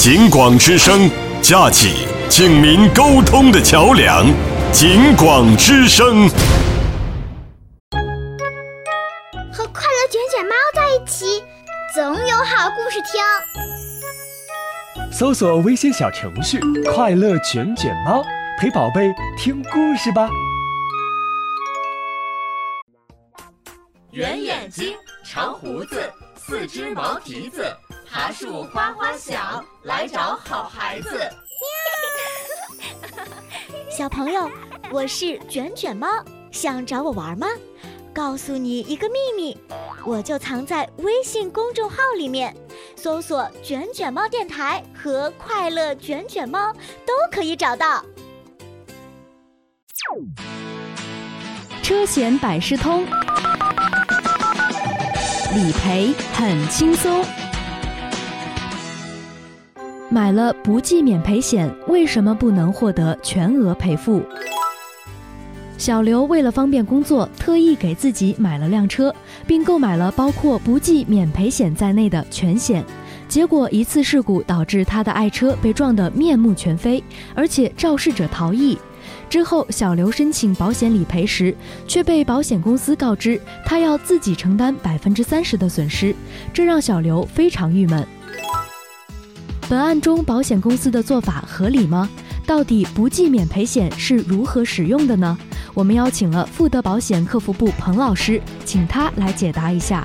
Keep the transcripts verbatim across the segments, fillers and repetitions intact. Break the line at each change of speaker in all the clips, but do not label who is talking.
警广之声，架起警民沟通的桥梁。警广之声，
和快乐卷卷猫在一起，总有好故事听。
搜索微信小程序“快乐卷卷猫”，陪宝贝听故事吧。
圆眼睛，长胡子，四只毛蹄子，爬树哗哗响，来找好孩子。
小朋友，我是卷卷猫，想找我玩吗？告诉你一个秘密，我就藏在微信公众号里面，搜索卷卷猫电台和快乐卷卷猫都可以找到。
车险百事通，理赔很轻松。买了不计免赔险，为什么不能获得全额赔付？小刘为了方便工作，特意给自己买了辆车，并购买了包括不计免赔险在内的全险。结果一次事故导致他的爱车被撞得面目全非，而且肇事者逃逸。之后小刘申请保险理赔时，却被保险公司告知他要自己承担百分之三十的损失，这让小刘非常郁闷。本案中保险公司的做法合理吗？到底不计免赔险是如何使用的呢？我们邀请了富德保险客服部彭老师，请他来解答一下。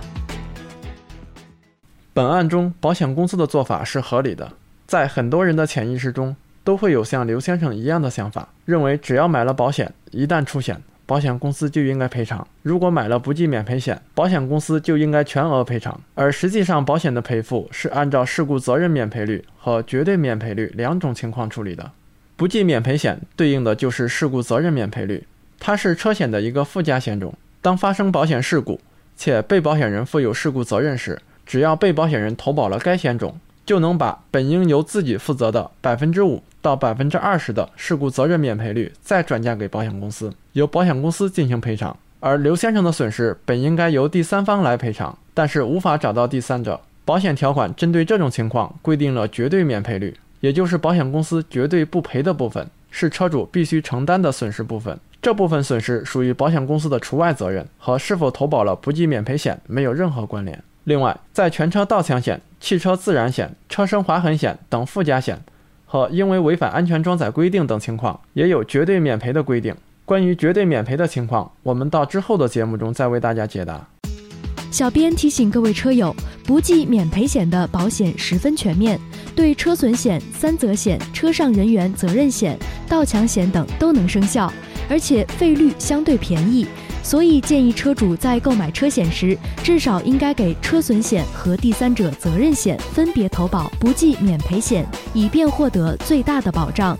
本案中保险公司的做法是合理的，在很多人的潜意识中都会有像刘先生一样的想法，认为只要买了保险，一旦出险，保险公司就应该赔偿，如果买了不计免赔险，保险公司就应该全额赔偿。而实际上保险的赔付是按照事故责任免赔率和绝对免赔率两种情况处理的。不计免赔险对应的就是事故责任免赔率，它是车险的一个附加险种。当发生保险事故且被保险人负有事故责任时，只要被保险人投保了该险种，就能把本应由自己负责的百分之五到百分之二十的事故责任免赔率再转嫁给保险公司，由保险公司进行赔偿。而刘先生的损失本应该由第三方来赔偿，但是无法找到第三者。保险条款针对这种情况规定了绝对免赔率，也就是保险公司绝对不赔的部分，是车主必须承担的损失部分。这部分损失属于保险公司的除外责任，和是否投保了不计免赔险没有任何关联。另外，在全车盗抢险、汽车自燃险、车身划痕险等附加险和因为违反安全装载规定等情况，也有绝对免赔的规定。关于绝对免赔的情况，我们到之后的节目中再为大家解答。
小编提醒各位车友，不计免赔险的保险十分全面，对车损险、三责险、车上人员责任险、盗抢险等都能生效，而且费率相对便宜，所以建议车主在购买车险时，至少应该给车损险和第三者责任险分别投保不计免赔险，以便获得最大的保障。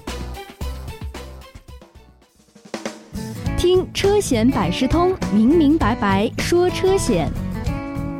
听车险百事通，明明白白说车险。